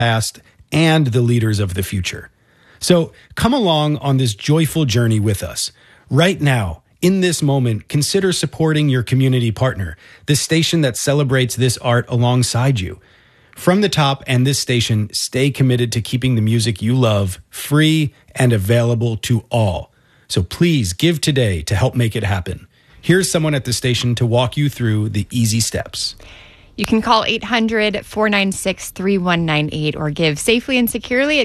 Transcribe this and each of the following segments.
past and the leaders of the future. So come along on this joyful journey with us. Right now, in this moment, consider supporting your community partner, the station that celebrates this art alongside you. From the top and this station, stay committed to keeping the music you love free and available to all. So please give today to help make it happen. Here's someone at the station to walk you through the easy steps. You can call 800-496-3198 or give safely and securely at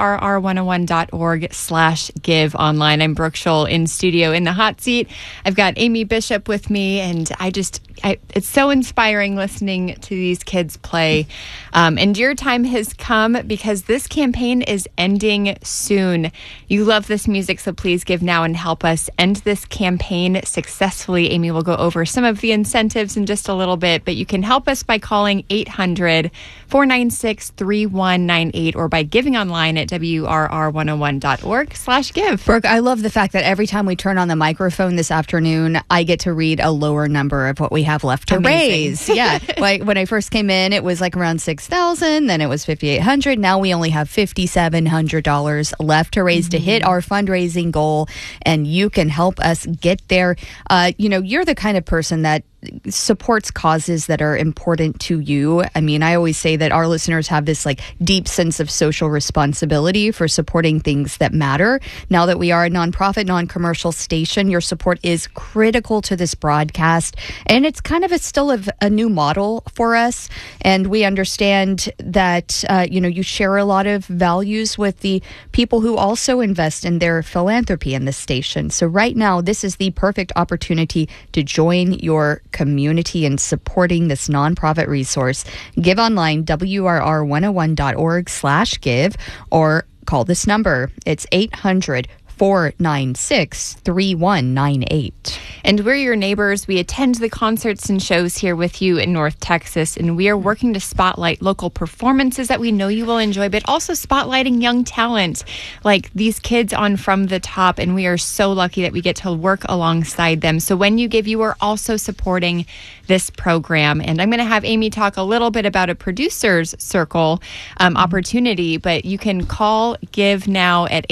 WRR101.org/give online. I'm Brooke Scholl in studio in the hot seat. I've got Amy Bishop with me, and it's so inspiring listening to these kids play. And your time has come because this campaign is ending soon. You love this music, so please give now and help us end this campaign successfully. Amy will go over some of the incentives in just a little bit, but you can help us by calling 800-496-3198 or by giving online at WRR101.org/give. Brooke, I love the fact that every time we turn on the microphone this afternoon, I get to read a lower number of what we have left to raise. Yeah. Like when I first came in, it was like around $6,000, then it was $5,800. Now we only have $5,700 left to raise to hit our fundraising goal, and you can help us get there. You're the kind of person that supports causes that are important to you. I mean, I always say that our listeners have this like deep sense of social responsibility for supporting things that matter. Now that we are a nonprofit, non-commercial station, your support is critical to this broadcast, and it's kind of still a new model for us. And we understand that you share a lot of values with the people who also invest in their philanthropy in this station. So right now, this is the perfect opportunity to join your community in supporting this nonprofit resource. Give online, WRR101.org/give, or call this number. It's 800-496-3198. And we're your neighbors. We attend the concerts and shows here with you in North Texas, and we are working to spotlight local performances that we know you will enjoy, but also spotlighting young talent like these kids on From the Top, and we are so lucky that we get to work alongside them. So when you give, you are also supporting this program. And I'm going to have Amy talk a little bit about a producer's circle opportunity, but you can call Give now at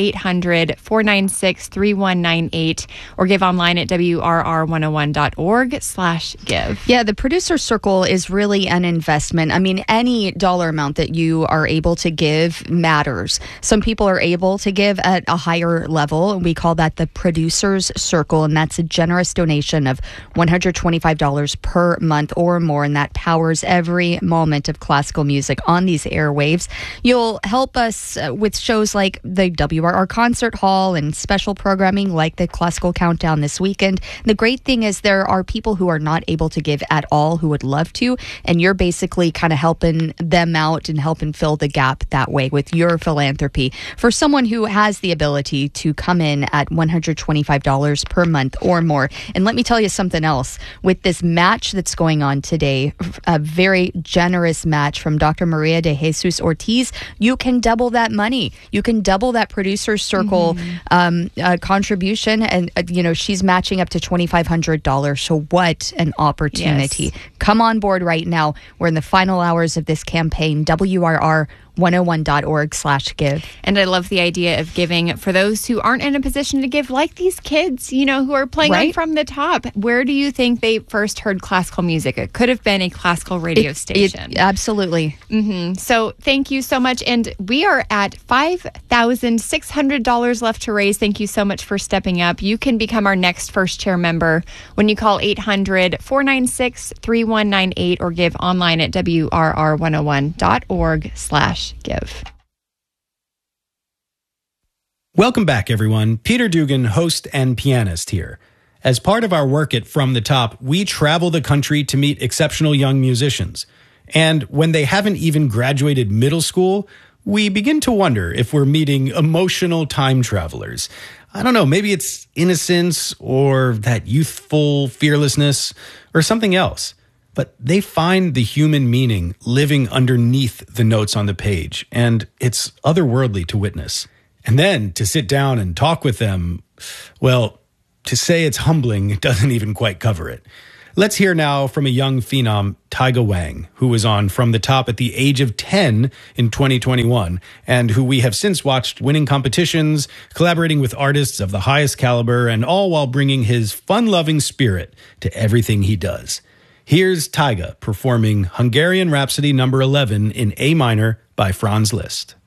800-496-3198 or give online at WRR101.org/give. Yeah, the producer circle is really an investment. I mean, any dollar amount that you are able to give matters. Some people are able to give at a higher level, and we call that the producer's circle, and that's a generous donation of $125 per month or more, and that powers every moment of classical music on these airwaves. You'll help us with shows like the WRR Concert Hall and special programming like the Classical Countdown this weekend. The great thing is there are people who are not able to give at all who would love to, and you're basically kind of helping them out and helping fill the gap that way with your philanthropy. For someone who has the ability to come in at $125 per month or more, and let me tell you something else, with this match that's going on today, a very generous match from Dr. Maria de Jesus Ortiz, you can double that money. You can double that producer's circle contribution, and she's matching up to $2,500. So what an opportunity. Yes. Come on board right now. We're in the final hours of this campaign. WRR101.org/give. And I love the idea of giving for those who aren't in a position to give, like these kids, who are playing on From the Top. Where do you think they first heard classical music? It could have been a classical radio station. Absolutely. So thank you so much. And we are at $5,600 left to raise. Thank you so much for stepping up. You can become our next First Chair member when you call 800-496-3198 or give online at WRR101.org/give. Welcome back, everyone. Peter Dugan, host and pianist here. As part of our work at From the Top, we travel the country to meet exceptional young musicians. And when they haven't even graduated middle school, we begin to wonder if we're meeting emotional time travelers. I don't know, maybe it's innocence or that youthful fearlessness or something else. But they find the human meaning living underneath the notes on the page, and it's otherworldly to witness. And then to sit down and talk with them, well, to say it's humbling doesn't even quite cover it. Let's hear now from a young phenom, Taiga Wang, who was on From the Top at the age of 10 in 2021, and who we have since watched winning competitions, collaborating with artists of the highest caliber, and all while bringing his fun-loving spirit to everything he does. Here's Taiga performing Hungarian Rhapsody No. 11 in A minor by Franz Liszt.